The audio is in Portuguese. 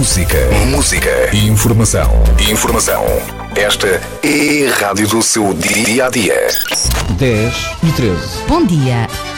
Música. Informação. Esta é a rádio do seu dia a dia. 10 e 13. Bom dia.